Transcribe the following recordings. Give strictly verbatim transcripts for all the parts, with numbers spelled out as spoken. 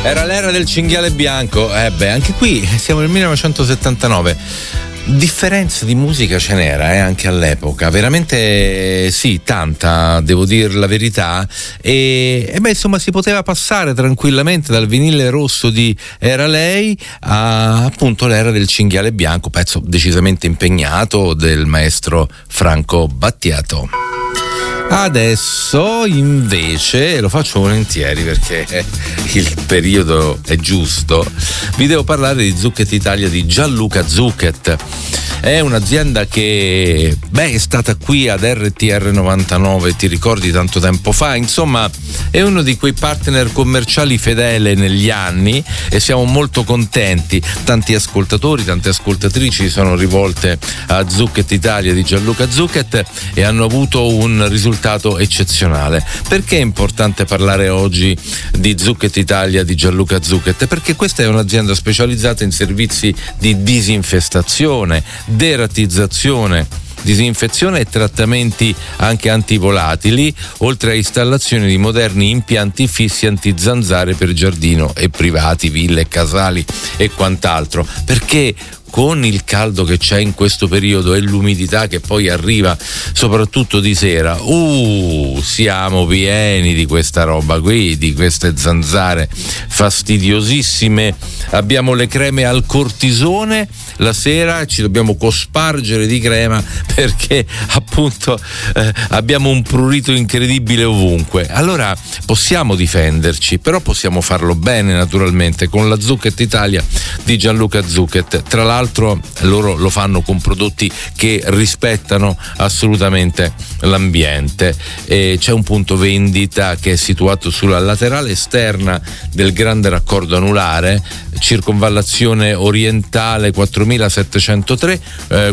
Era l'era del cinghiale bianco. Eh beh, anche qui siamo nel millenovecentosettantanove. Differenza di musica ce n'era eh, anche all'epoca, veramente sì, tanta, devo dire la verità. E, e beh, insomma, si poteva passare tranquillamente dal vinile rosso di Era Lei a appunto l'era del cinghiale bianco, pezzo decisamente impegnato del maestro Franco Battiato. Adesso invece, lo faccio volentieri perché il periodo è giusto, vi devo parlare di Zucchett Italia di Gianluca Zucchett. È un'azienda che beh è stata qui ad R T R novantanove, ti ricordi, tanto tempo fa. Insomma, è uno di quei partner commerciali fedele negli anni e siamo molto contenti. Tanti ascoltatori, tante ascoltatrici sono rivolte a Zucchett Italia di Gianluca Zucchett e hanno avuto un risultato eccezionale. Perché è importante parlare oggi di Zucchett Italia di Gianluca Zucchett? Perché questa è un'azienda specializzata in servizi di disinfestazione, deratizzazione, disinfezione e trattamenti anche antivolatili, oltre a installazioni di moderni impianti fissi antizanzare per giardino e privati, ville e casali e quant'altro. Perché con il caldo che c'è in questo periodo e l'umidità che poi arriva soprattutto di sera, uh, siamo pieni di questa roba qui, di queste zanzare fastidiosissime. Abbiamo le creme al cortisone, la sera ci dobbiamo cospargere di crema perché appunto eh, abbiamo un prurito incredibile ovunque. Allora possiamo difenderci, però possiamo farlo bene, naturalmente, con la Zucchett Italia di Gianluca Zucchett. Tra l'altro loro lo fanno con prodotti che rispettano assolutamente l'ambiente. E c'è un punto vendita che è situato sulla laterale esterna del grande raccordo anulare, circonvallazione orientale quattromilasettecentotre eh,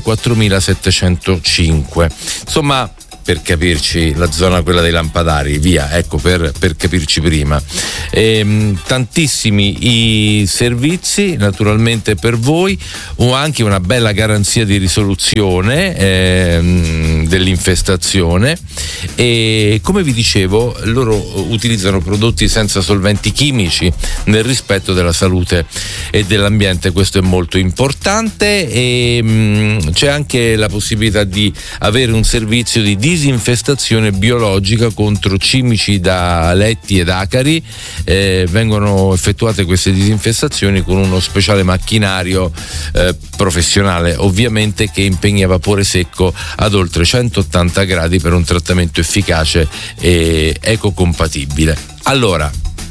quattromilasettecentocinque. Insomma, per capirci, la zona quella dei lampadari, via, ecco, per, per capirci prima. E, tantissimi i servizi naturalmente per voi, o anche una bella garanzia di risoluzione eh, dell'infestazione. E come vi dicevo, loro utilizzano prodotti senza solventi chimici nel rispetto della salute e dell'ambiente. Questo è molto importante. E mh, c'è anche la possibilità di avere un servizio di disinfestazione biologica contro cimici da letti ed acari. Eh, vengono effettuate queste disinfestazioni con uno speciale macchinario eh, professionale, ovviamente, che impegna vapore secco ad oltre centottanta gradi per un trattamento efficace e ecocompatibile. Allora,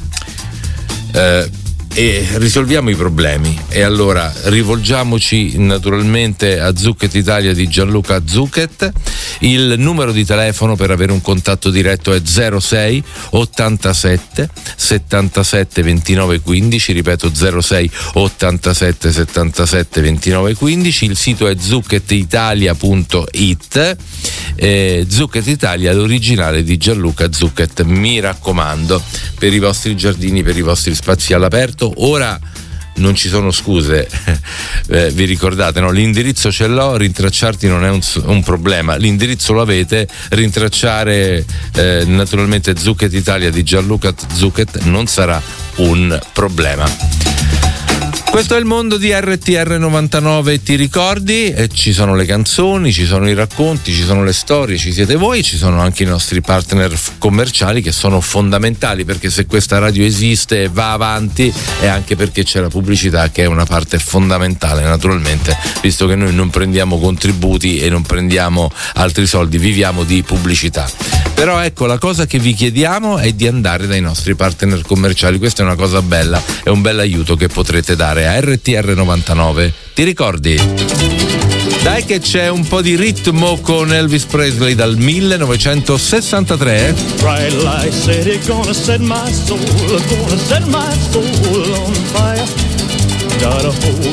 eh, e risolviamo i problemi, e allora rivolgiamoci naturalmente a Zucchett Italia di Gianluca Zucchett. Il numero di telefono per avere un contatto diretto è zero sei ottantasette settantasette ventinove quindici, ripeto zero sei ottantasette settantasette ventinove quindici. Il sito è zucchett italia punto it. eh, Zucchett Italia, l'originale di Gianluca Zucchett, mi raccomando, per i vostri giardini, per i vostri spazi all'aperto. Ora non ci sono scuse, eh, vi ricordate, no? L'indirizzo ce l'ho, rintracciarti non è un, un problema, l'indirizzo lo avete, rintracciare eh, naturalmente Zucchett Italia di Gianluca Zucchett non sarà un problema. Questo è il mondo di R T R novantanove, ti ricordi? E ci sono le canzoni, ci sono i racconti, ci sono le storie, ci siete voi, ci sono anche i nostri partner commerciali che sono fondamentali, perché se questa radio esiste e va avanti è anche perché c'è la pubblicità, che è una parte fondamentale, naturalmente, visto che noi non prendiamo contributi e non prendiamo altri soldi, viviamo di pubblicità. Però ecco, la cosa che vi chiediamo è di andare dai nostri partner commerciali. Questa è una cosa bella, è un bel aiuto che potrete dare a R T R novantanove, ti ricordi? Dai che c'è un po' di ritmo con Elvis Presley dal millenovecentosessantatré. Bright light city gonna set my soul, gonna set my soul on fire. Gotta hold